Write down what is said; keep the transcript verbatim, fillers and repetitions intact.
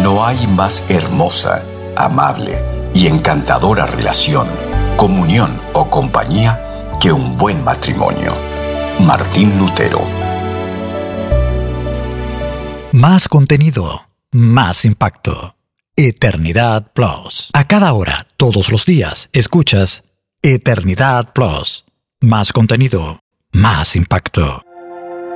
No hay más hermosa, amable y encantadora relación, comunión o compañía que un buen matrimonio. Martín Lutero. Más contenido, más impacto. Eternidad Plus. A cada hora, todos los días, escuchas Eternidad Plus. Más contenido, más impacto.